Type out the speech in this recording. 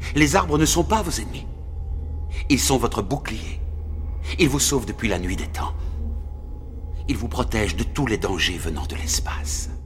Les arbres ne sont pas vos ennemis. Ils sont votre bouclier. Ils vous sauvent depuis la nuit des temps. Ils vous protègent de tous les dangers venant de l'espace.